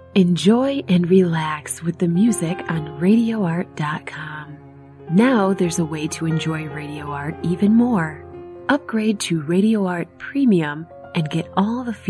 Enjoy and relax with the music on RadioArt.com. Now there's a way to enjoy Radio Art even more. Upgrade to Radio Art Premium and get all the